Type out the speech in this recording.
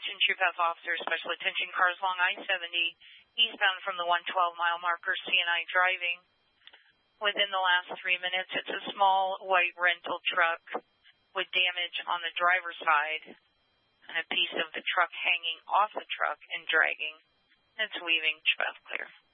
Attention Troop F officers, special attention cars along I-70, eastbound from the 112-mile marker, CNI driving. Within the last 3 minutes, it's a small white rental truck with damage on the driver's side and a piece of the truck hanging off the truck and dragging. It's weaving. Troop F clear.